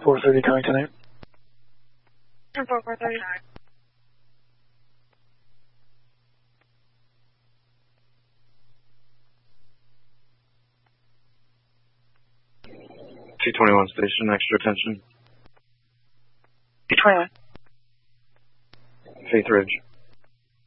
430 coming tonight. 430. T21 station, extra attention. T21. Faith Ridge.